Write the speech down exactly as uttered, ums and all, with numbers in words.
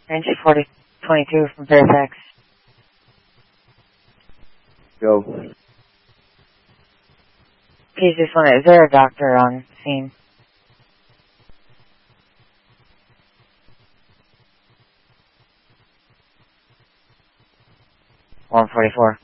Range forty twenty-two from Fairfax. Go. Please just want to, is there a doctor on scene? one forty-four.